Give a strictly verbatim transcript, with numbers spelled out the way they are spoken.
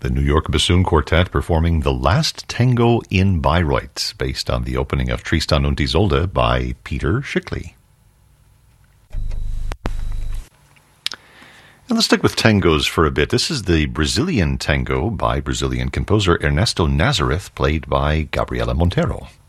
The New York Bassoon Quartet performing The Last Tango in Bayreuth, based on the opening of Tristan und Isolde by Peter Schickli. And let's stick with tangos for a bit. This is the Brazilian tango by Brazilian composer Ernesto Nazareth, played by Gabriela Montero.